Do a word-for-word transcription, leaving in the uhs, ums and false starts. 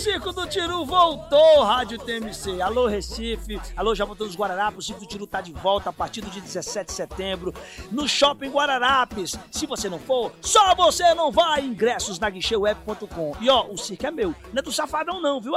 Circo do Tiru voltou, Rádio T M C. Alô, Recife. Alô, Jaboatão dos Guararapes. O Circo do Tiru tá de volta a partir do dia dezessete de setembro no Shopping Guararapes. Se você não for, só você não vai. Ingressos na guichê web ponto com. E ó, o circo é meu. Não é do Safadão não, viu?